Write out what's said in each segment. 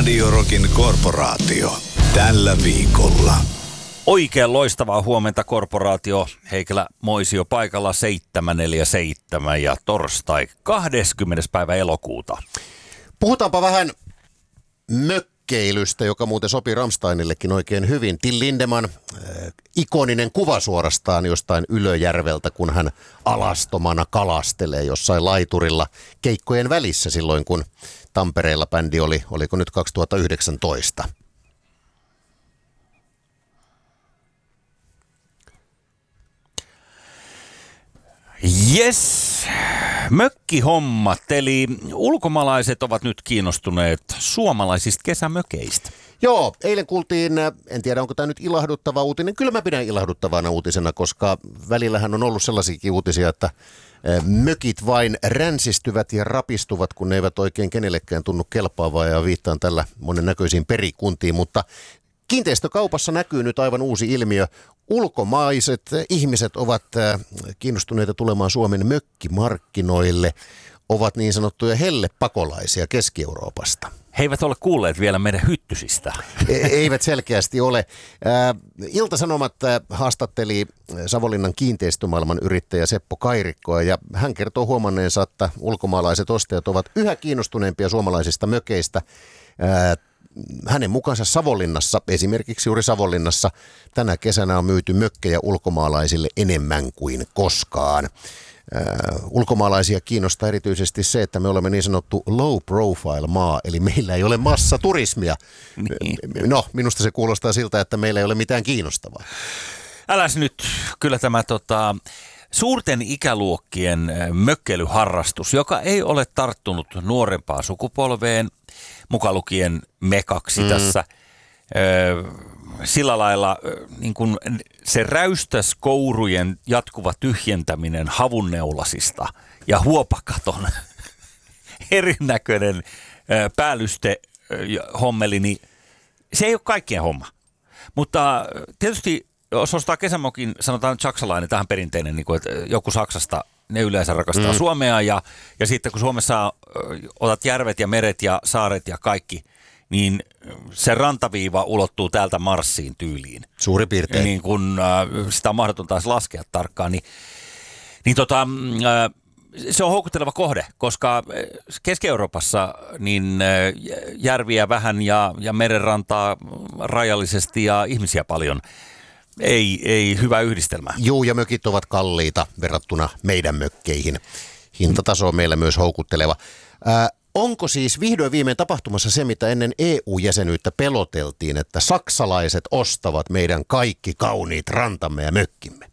Radio Rockin korporaatio. Tällä viikolla. Oikein loistavaa huomenta, korporaatio. Heikelä Moisio paikalla 747 ja torstai 20. päivä elokuuta. Puhutaanpa vähän mökkeilystä, joka muuten sopii Rammsteinillekin oikein hyvin. Till Lindemann, ikoninen kuva suorastaan jostain Ylöjärveltä, kun hän alastomana kalastelee jossain laiturilla keikkojen välissä silloin, kun Tampereella bändi oli, oliko nyt 2019. Jes, mökkihommat, eli ulkomaalaiset ovat nyt kiinnostuneet suomalaisista kesämökeistä. Joo, eilen kuultiin, en tiedä onko tämä nyt ilahduttava uutinen, kyllä mä pidän ilahduttavana uutisena, koska välillähän on ollut sellaisiakin uutisia, että mökit vain ränsistyvät ja rapistuvat, kun ne eivät oikein kenellekään tunnu kelpaavaa, ja viittaan tällä monennäköisiin perikuntiin, mutta kiinteistökaupassa näkyy nyt aivan uusi ilmiö. Ulkomaiset ihmiset ovat kiinnostuneita tulemaan Suomen mökkimarkkinoille, ovat niin sanottuja hellepakolaisia Keski-Euroopasta. He eivät ole kuulleet vielä meidän hyttysistä. Eivät selkeästi ole. Ilta-Sanomat haastatteli Savonlinnan kiinteistömaailman yrittäjä Seppo Kairikkoa, ja hän kertoo huomanneensa, että ulkomaalaiset ostajat ovat yhä kiinnostuneempia suomalaisista mökeistä. Hänen mukaansa Savonlinnassa, esimerkiksi juuri Savonlinnassa, tänä kesänä on myyty mökkejä ulkomaalaisille enemmän kuin koskaan. Ulkomaalaisia kiinnostaa erityisesti se, että me olemme niin sanottu low profile maa, eli meillä ei ole massaturismia. Niin. No, minusta se kuulostaa siltä, että meillä ei ole mitään kiinnostavaa. Äläs nyt, kyllä tämä suurten ikäluokkien mökkeilyharrastus, joka ei ole tarttunut nuorempaan sukupolveen, mukaan lukien me kaksi tässä, sillä lailla niin kuin se räystäskourujen jatkuva tyhjentäminen havunneulasista ja huopakaton erinäköinen päällyste hommeli, niin se ei ole kaikkien homma. Mutta tietysti jos ostaa kesämokin, sanotaan saksalainen, tähän perinteinen, niin kuin, että joku Saksasta, ne yleensä rakastaa Suomea, ja sitten kun Suomessa otat järvet ja meret ja saaret ja kaikki, niin se rantaviiva ulottuu täältä Marsiin tyyliin. Suurin piirtein. Niin kun sitä on mahdoton taas laskea tarkkaan, se on houkutteleva kohde, koska Keski-Euroopassa niin järviä vähän ja merenrantaa rajallisesti ja ihmisiä paljon. Ei hyvä yhdistelmä. Juu, ja mökit ovat kalliita verrattuna meidän mökkeihin. Hintataso on meillä myös houkutteleva. Onko siis vihdoin viimein tapahtumassa se, mitä ennen EU-jäsenyyttä peloteltiin, että saksalaiset ostavat meidän kaikki kauniit rantamme ja mökkimme?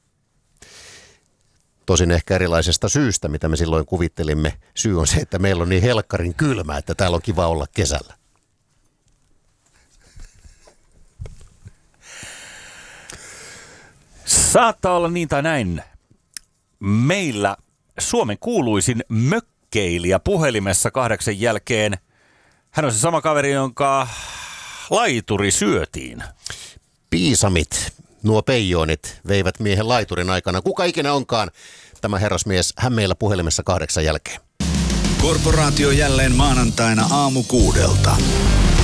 Tosin ehkä erilaisesta syystä, mitä me silloin kuvittelimme. Syy on se, että meillä on niin helkkarin kylmä, että täällä on kiva olla kesällä. Saattaa olla niin tai näin. Meillä Suomen kuuluisin mökkeilijä puhelimessa 8 jälkeen. Hän on se sama kaveri, jonka laituri syötiin. Piisamit, nuo peijonit, veivät miehen laiturin aikana. Kuka ikinä onkaan tämä herrasmies, hän meillä puhelimessa 8 jälkeen. Korporaatio jälleen maanantaina aamu 6.